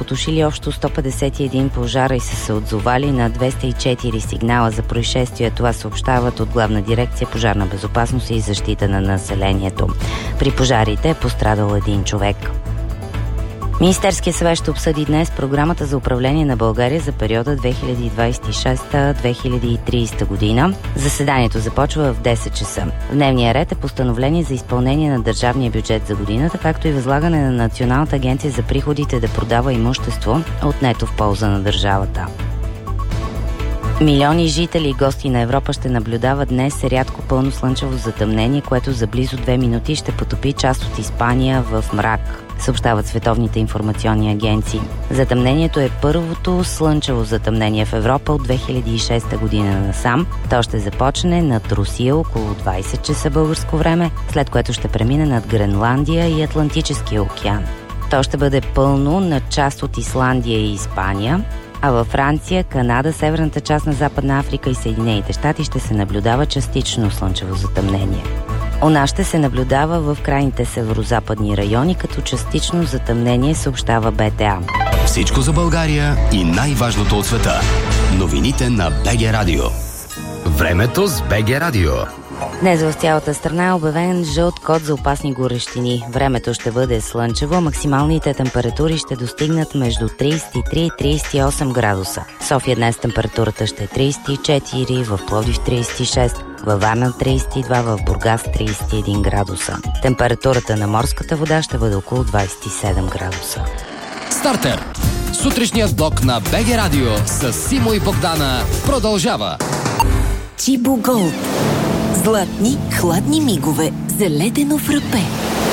потушили общо 151 пожара и са се отзовали на 204 сигнала за происшествия. Това съобщават от Главна дирекция пожарна безопасност и защита на населението. При пожарите е пострадал един човек. Министерският съвет ще обсъди днес програмата за управление на България за периода 2026-2030 година. Заседанието започва в 10 часа. В дневния ред е постановление за изпълнение на държавния бюджет за годината, както и възлагане на Националната агенция за приходите да продава имущество, отнето в полза на държавата. Милиони жители и гости на Европа ще наблюдават днес рядко пълно слънчево затъмнение, което за близо 2 минути ще потопи част от Испания в мрак, съобщават световните информационни агенции. Затъмнението е първото слънчево затъмнение в Европа от 2006 година насам. То ще започне над Русия около 20 часа българско време, след което ще премине над Гренландия и Атлантическия океан. То ще бъде пълно на част от Исландия и Испания, а във Франция, Канада, северната част на Западна Африка и Съединените щати ще се наблюдава частично слънчево затъмнение. У нас ще се наблюдава в крайните северо-западни райони, като частично затъмнение, съобщава БТА. Всичко за България и най-важното от света. Новините на БГ Радио. Времето с БГ Радио. Днес в цялата страна е обявен жълт код за опасни горещини. Времето ще бъде слънчево, максималните температури ще достигнат между 33 и 38 градуса. В София днес температурата ще е 34, в Пловдив 36, във Варна 32, в Бургас 31 градуса. Температурата на морската вода ще бъде около 27 градуса. Стартер! Сутрешният блок на БГ Радио с Симо и Богдана продължава. Чибо Голд. Златни, хладни мигове за ледено фрапе.